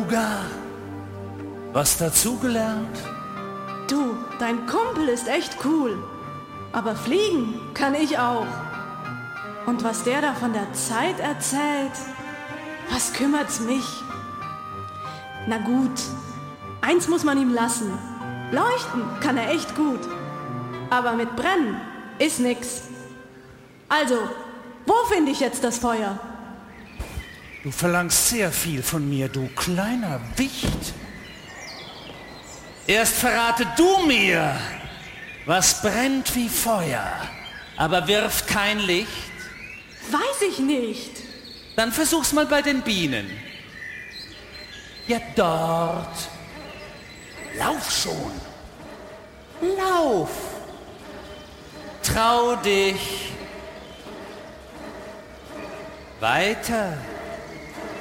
Yoga? Was dazugelernt? Du, dein Kumpel ist echt cool. Aber fliegen kann ich auch. Und was der da von der Zeit erzählt, was kümmert's mich? Na gut, eins muss man ihm lassen. Leuchten kann er echt gut. Aber mit Brennen ist nix. Also, wo finde ich jetzt das Feuer? Du verlangst sehr viel von mir, du kleiner Wicht. Erst verrate du mir, was brennt wie Feuer, aber wirft kein Licht. Weiß ich nicht. Dann versuch's mal bei den Bienen. Ja, dort. Lauf schon. Lauf. Trau dich. Weiter.